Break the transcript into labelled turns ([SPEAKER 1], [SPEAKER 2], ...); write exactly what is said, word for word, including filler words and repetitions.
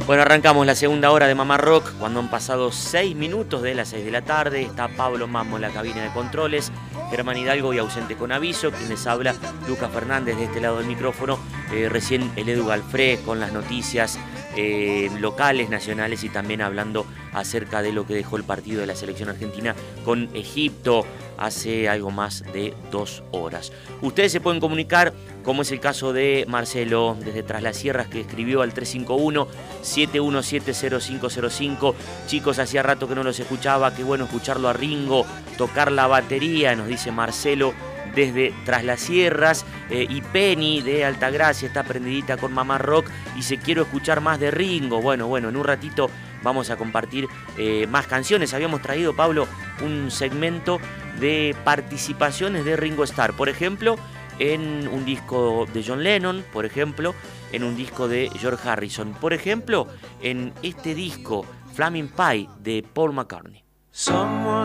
[SPEAKER 1] Bueno, arrancamos la segunda hora de Mamá Rock cuando han pasado seis minutos de las seis de la tarde. Está Pablo Mammo en la cabina de controles, Germán Hidalgo y ausente con aviso. Quien les habla, Lucas Fernández de este lado del micrófono. Eh, recién el Edu Galfré con las noticias eh, locales, nacionales y también hablando acerca de lo que dejó el partido de la selección argentina con Egipto hace algo más de dos horas. Ustedes se pueden comunicar, como es el caso de Marcelo desde Tras las Sierras, que escribió al tres cinco uno, siete uno siete, cero cinco cero cinco. Chicos, hacía rato que no los escuchaba, qué bueno escucharlo a Ringo tocar la batería, nos dice Marcelo desde Tras las Sierras. eh, y Penny de Altagracia está prendidita con Mamá Rock y se quiero escuchar más de Ringo. Bueno, bueno, en un ratito vamos a compartir eh, más canciones. Habíamos traído, Pablo, un segmento de participaciones de Ringo Starr, por ejemplo, en un disco de John Lennon, por ejemplo, en un disco de George Harrison, por ejemplo, en este disco Flaming Pie de Paul McCartney. Someone